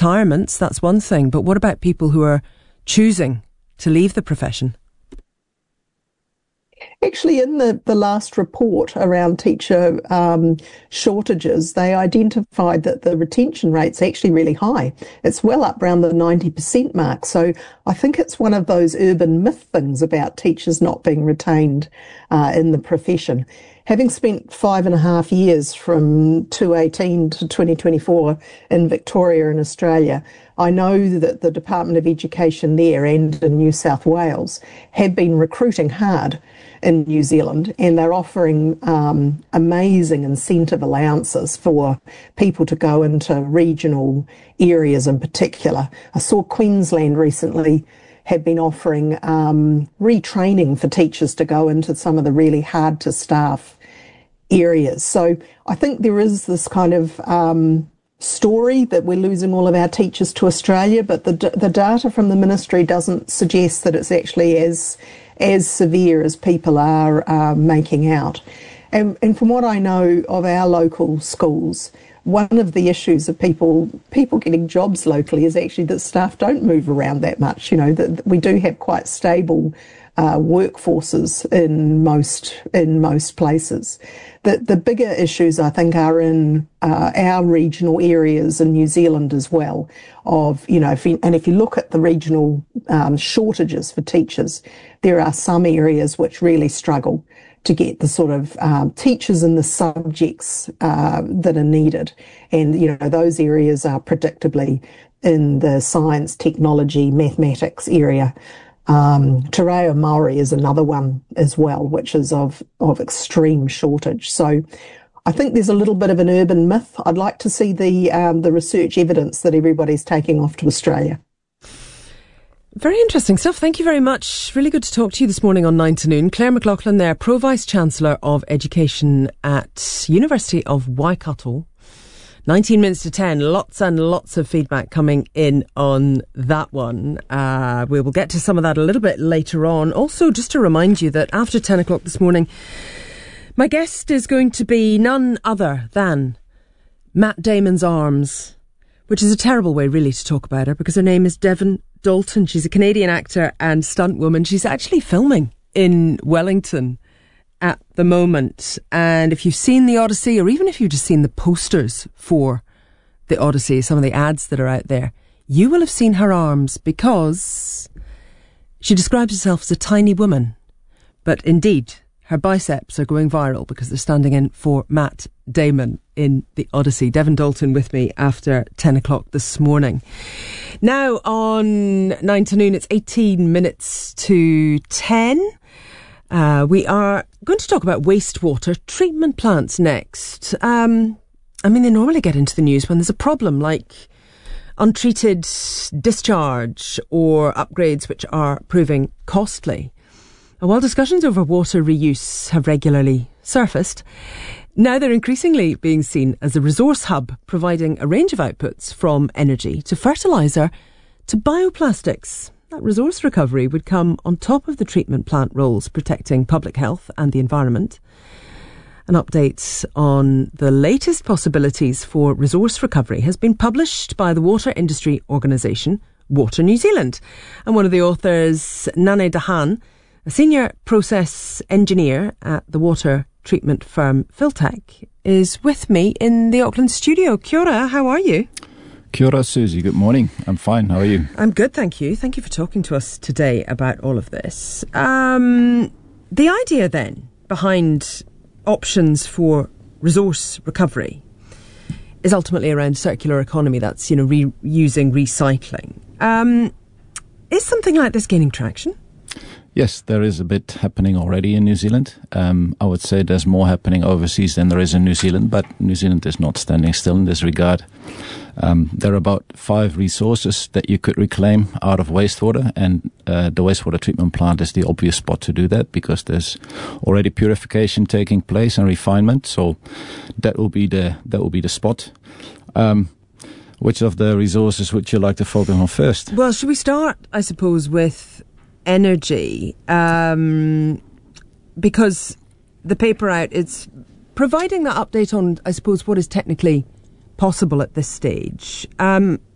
retirements, that's one thing. But what about people who are choosing to leave the profession? Actually, in the last report around teacher shortages, they identified that the retention rate's actually really high. It's well up around the 90% mark. So I think it's one of those urban myth things about teachers not being retained in the profession. Having spent 5.5 years from 2018 to 2024 in Victoria in Australia, I know that the Department of Education there and in New South Wales have been recruiting hard in New Zealand, and they're offering amazing incentive allowances for people to go into regional areas in particular. I saw Queensland recently have been offering retraining for teachers to go into some of the really hard to staff areas. So I think there is this kind of story that we're losing all of our teachers to Australia, but the data from the ministry doesn't suggest that it's actually as severe as people are making out. And from what I know of our local schools, one of the issues of people getting jobs locally is actually that staff don't move around that much. You know, that we do have quite stable workforces in most places. The bigger issues, I think, are in our regional areas in New Zealand as well. If you look at the regional shortages for teachers, there are some areas which really struggle to get the sort of teachers in the subjects that are needed. And, you know, those areas are predictably in the science, technology, mathematics area. Te Reo Māori is another one as well, which is of extreme shortage. So I think there's a little bit of an urban myth. I'd like to see the research evidence that everybody's taking off to Australia. Very interesting stuff. Thank you very much. Really good to talk to you this morning on 9 to Noon. Claire McLaughlin there, Pro Vice-Chancellor of Education at University of Waikato. 19 minutes to 10. Lots and lots of feedback coming in on that one. We will get to some of that a little bit later on. Also, just to remind you that after 10 o'clock this morning, my guest is going to be none other than Matt Damon's arms, which is a terrible way really to talk about her because her name is Devon Dalton. She's a Canadian actor and stunt woman. She's actually filming in Wellington at the moment. And if you've seen The Odyssey, or even if you've just seen the posters for The Odyssey, some of the ads that are out there, you will have seen her arms because she describes herself as a tiny woman. But indeed, her biceps are going viral because they're standing in for Matt Damon in The Odyssey. Devon Dalton with me after 10 o'clock this morning. Now on 9 to Noon, it's 18 minutes to 10. We are going to talk about wastewater treatment plants next. They normally get into the news when there's a problem like untreated discharge or upgrades which are proving costly. And while discussions over water reuse have regularly surfaced, now they're increasingly being seen as a resource hub, providing a range of outputs from energy to fertiliser to bioplastics. That resource recovery would come on top of the treatment plant roles protecting public health and the environment. An update on the latest possibilities for resource recovery has been published by the water industry organisation Water New Zealand. And one of the authors, Nane Dahan, a senior process engineer at the water treatment firm Filtec, is with me in the Auckland studio. Kia ora, how are you? Kia ora, Susie. Good morning. I'm fine. How are you? I'm good, thank you. Thank you for talking to us today about all of this. The idea then behind options for resource recovery is ultimately around circular economy. That's, reusing, recycling. Is something like this gaining traction? Yes, there is a bit happening already in New Zealand. I would say there's more happening overseas than there is in New Zealand, but New Zealand is not standing still in this regard. There are about 5 resources that you could reclaim out of wastewater, and the wastewater treatment plant is the obvious spot to do that because there's already purification taking place and refinement. So that will be the spot. Which of the resources would you like to focus on first? Well, should we start, I suppose, with energy? Because the paper out, it's providing that update on, I suppose, what is technically possible at this stage.